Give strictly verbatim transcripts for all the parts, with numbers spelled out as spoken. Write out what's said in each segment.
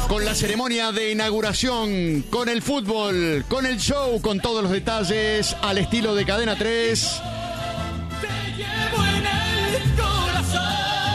Con la ceremonia de inauguración, con el fútbol, con el show, con todos los detalles al estilo de Cadena tres. Te llevo en el corazón,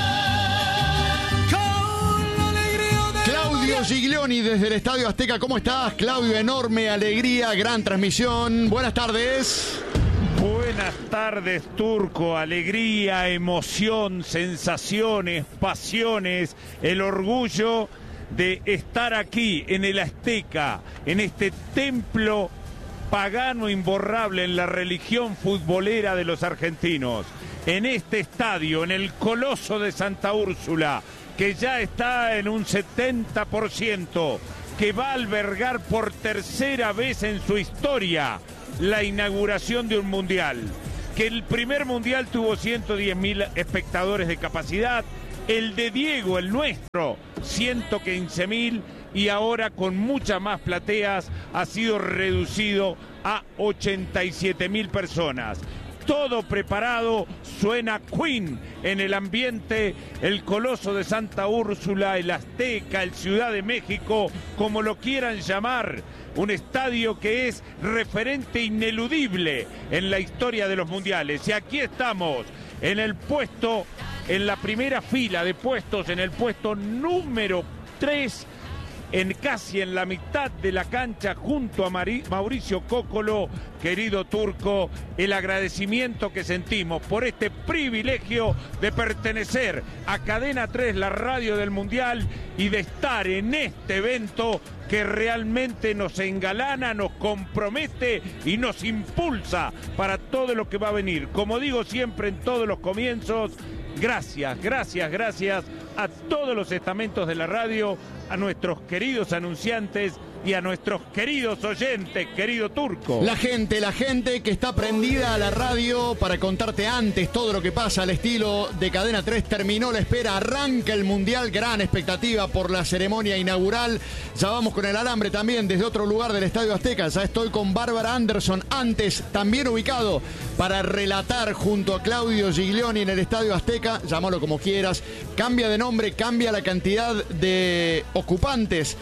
con la alegría de Claudio Giglioni desde el Estadio Azteca. ¿Cómo estás, Claudio? Enorme alegría, gran transmisión. Buenas tardes. Buenas tardes, Turco. Alegría, emoción, sensaciones, pasiones, el orgullo de estar aquí en el Azteca, en este templo pagano imborrable en la religión futbolera de los argentinos, en este estadio, en el Coloso de Santa Úrsula, que ya está en un setenta por ciento, que va a albergar por tercera vez en su historia la inauguración de un mundial, que el primer mundial tuvo ciento diez mil espectadores de capacidad, el de Diego, el nuestro, ciento quince mil, y ahora con muchas más plateas ha sido reducido a ochenta y siete mil personas. Todo preparado, suena Queen en el ambiente, el Coloso de Santa Úrsula, el Azteca, el Ciudad de México, como lo quieran llamar. Un estadio que es referente ineludible en la historia de los mundiales. Y aquí estamos, en el puesto, en la primera fila de puestos, en el puesto número tres, en casi en la mitad de la cancha, junto a Mari- Mauricio Cóccolo. Querido Turco, el agradecimiento que sentimos por este privilegio de pertenecer a Cadena tres, la radio del Mundial, y de estar en este evento que realmente nos engalana, nos compromete y nos impulsa para todo lo que va a venir. Como digo siempre en todos los comienzos, gracias, gracias, gracias a todos los estamentos de la radio, a nuestros queridos anunciantes y a nuestros queridos oyentes, querido Turco. La gente, la gente que está prendida a la radio para contarte antes todo lo que pasa al estilo de Cadena tres. Terminó la espera, arranca el Mundial, gran expectativa por la ceremonia inaugural. Ya vamos con el alambre también desde otro lugar del Estadio Azteca. Ya estoy con Bárbara Anderson, antes también ubicado para relatar junto a Claudio Giglioni en el Estadio Azteca. Llámalo como quieras. Cambia de nombre, cambia la cantidad de ocupantes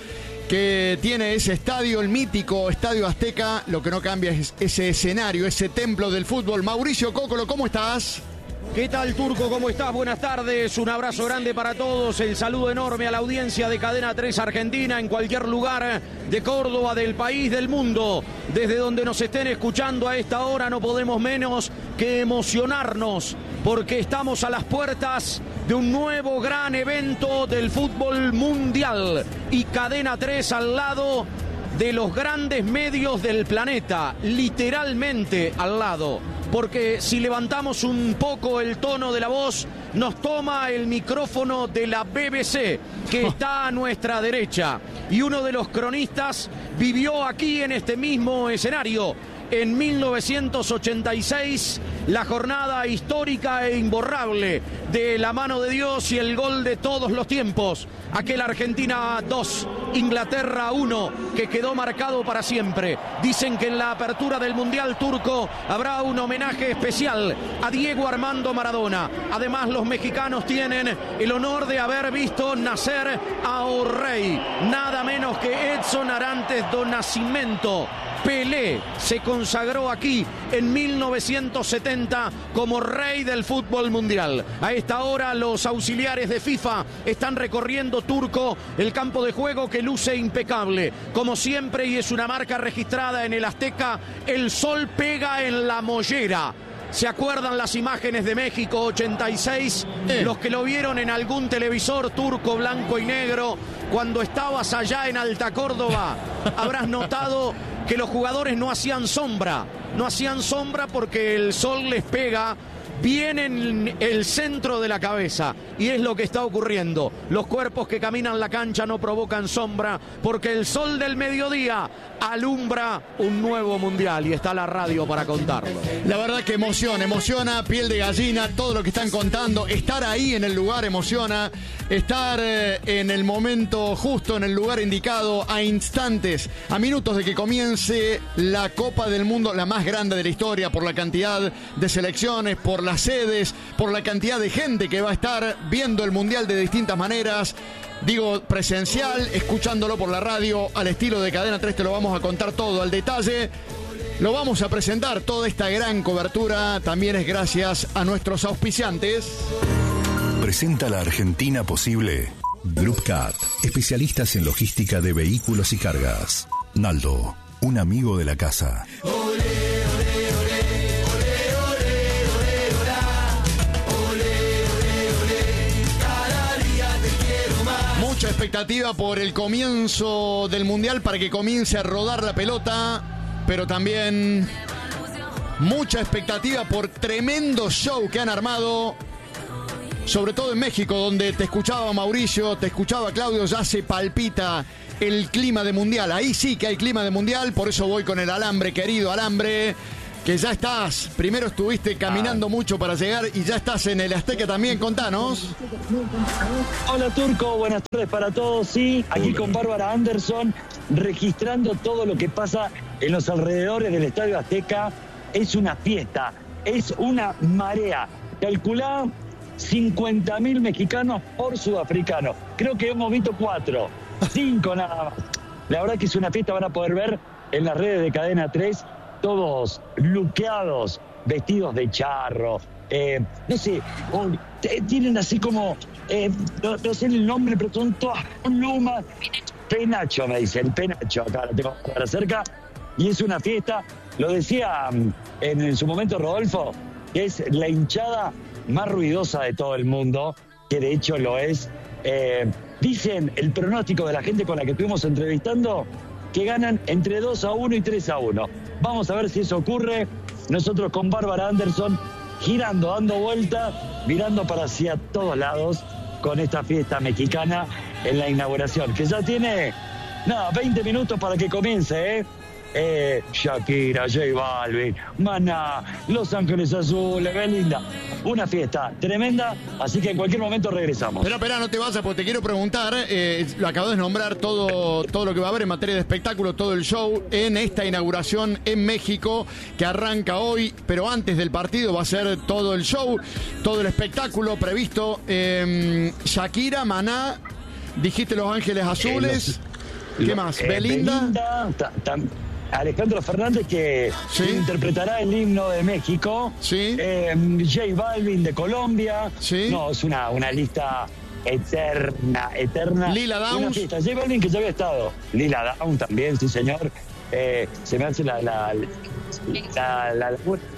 que tiene ese estadio, el mítico Estadio Azteca. Lo que no cambia es ese escenario, ese templo del fútbol. Mauricio Cóccolo, ¿cómo estás? ¿Qué tal, Turco? ¿Cómo estás? Buenas tardes, un abrazo grande para todos, el saludo enorme a la audiencia de Cadena tres Argentina en cualquier lugar de Córdoba, del país, del mundo. Desde donde nos estén escuchando a esta hora no podemos menos que emocionarnos porque estamos a las puertas de un nuevo gran evento del fútbol mundial y Cadena tres al lado de los grandes medios del planeta, literalmente al lado. Porque si levantamos un poco el tono de la voz, nos toma el micrófono de la B B C, que está a nuestra derecha. Y uno de los cronistas vivió aquí en este mismo escenario, en mil novecientos ochenta y seis, la jornada histórica e imborrable de la mano de Dios y el gol de todos los tiempos. Aquel Argentina dos, Inglaterra uno, que quedó marcado para siempre. Dicen que en la apertura del Mundial, Turco, habrá un homenaje especial a Diego Armando Maradona. Además, los mexicanos tienen el honor de haber visto nacer a O'Reilly, nada menos que Edson Arantes do Nascimento. Pelé se consagró aquí en mil novecientos setenta como rey del fútbol mundial. A esta hora los auxiliares de FIFA están recorriendo, Turco, el campo de juego que luce impecable. Como siempre, y es una marca registrada en el Azteca, el sol pega en la mollera. ¿Se acuerdan las imágenes de México ochenta y seis? Eh. Los que lo vieron en algún televisor turco blanco y negro, cuando estabas allá en Alta Córdoba, habrás notado que los jugadores no hacían sombra, no hacían sombra porque el sol les pega bien en el centro de la cabeza, y es lo que está ocurriendo. Los cuerpos que caminan la cancha no provocan sombra porque el sol del mediodía alumbra un nuevo mundial y está la radio para contarlo. La verdad que emociona, emociona, piel de gallina, todo lo que están contando. Estar ahí en el lugar emociona, estar eh, en el momento justo, en el lugar indicado, a instantes, a minutos de que comience la Copa del Mundo, la más grande de la historia, por la cantidad de selecciones, por las sedes, por la cantidad de gente que va a estar viendo el Mundial de distintas maneras. Digo presencial, escuchándolo por la radio, al estilo de Cadena tres, te lo vamos a contar todo al detalle. Lo vamos a presentar, toda esta gran cobertura también es gracias a nuestros auspiciantes. Presenta la Argentina posible. Groupcat, especialistas en logística de vehículos y cargas. Naldo, un amigo de la casa. Mucha expectativa por el comienzo del Mundial para que comience a rodar la pelota, pero también mucha expectativa por tremendo show que han armado, sobre todo en México, donde te escuchaba Mauricio, te escuchaba Claudio, ya se palpita el clima de Mundial. Ahí sí que hay clima de Mundial, por eso voy con el alambre, querido alambre, que ya estás, primero estuviste caminando ah. mucho para llegar y ya estás en el Azteca también, contanos. Hola Turco, buenas tardes para todos, sí, aquí con Bárbara Anderson, registrando todo lo que pasa en los alrededores del Estadio Azteca. Es una fiesta, es una marea, calculá cincuenta mil mexicanos por sudafricano, creo que hemos visto cuatro, cinco nada más. La verdad que es una fiesta, van a poder ver en las redes de Cadena tres, todos luqueados, vestidos de charro, eh, no sé, oh, t- tienen así como, eh, no, no sé el nombre, pero son todas plumas. Penacho, me dicen, penacho, acá lo tengo para cerca, y es una fiesta, lo decía en, en su momento Rodolfo, que es la hinchada más ruidosa de todo el mundo, que de hecho lo es. Eh, dicen el pronóstico de la gente con la que estuvimos entrevistando, que ganan entre dos a uno y tres a uno. Vamos a ver si eso ocurre. Nosotros con Bárbara Anderson girando, dando vuelta, mirando para hacia todos lados con esta fiesta mexicana en la inauguración, que ya tiene, nada, veinte minutos para que comience, ¿eh? Eh, Shakira, J Balvin, Maná, Los Ángeles Azules, Belinda. Una fiesta tremenda, así que en cualquier momento regresamos. Pero espera, no te vayas porque te quiero preguntar, eh, lo acabo de nombrar todo, todo lo que va a haber en materia de espectáculo, todo el show en esta inauguración en México que arranca hoy, pero antes del partido va a ser todo el show, todo el espectáculo previsto. Eh, Shakira, Maná, dijiste Los Ángeles Azules, eh, los, ¿qué más? Eh, Belinda. Belinda ta, ta, Alejandro Fernández, que ¿sí? interpretará el himno de México. Sí. Eh, J Balvin de Colombia. Sí. No, es una, una lista eterna, eterna. Lila Downs. J Balvin, que ya había estado. Lila Downs también, sí señor. Eh, se me hace la... la, la, la, la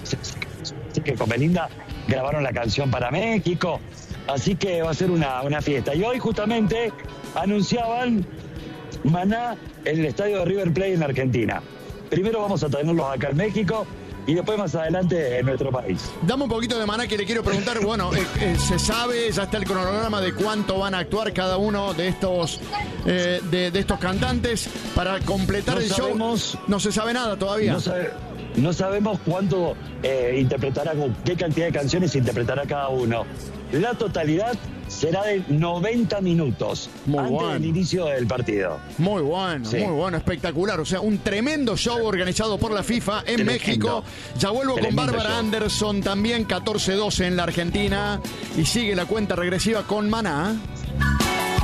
que con Belinda grabaron la canción para México. Así que va a ser una, una fiesta. Y hoy justamente anunciaban Maná en el estadio de River Plate en Argentina. Primero vamos a tenerlos acá en México y después más adelante en nuestro país. Dame un poquito de Maná, que le quiero preguntar. Bueno, eh, eh, se sabe, ya está el cronograma de cuánto van a actuar cada uno de estos eh, de, de estos cantantes para completar no el sabemos, show. No se sabe nada todavía. No, sabe, no sabemos cuánto eh, interpretará, qué cantidad de canciones interpretará cada uno. La totalidad será de noventa minutos muy antes bueno. del inicio del partido. Muy bueno, sí. muy bueno, espectacular. O sea, un tremendo show organizado por la FIFA en tremendo. México. Ya vuelvo tremendo con Bárbara show. Anderson, también catorce doce en la Argentina. Y sigue la cuenta regresiva con Maná.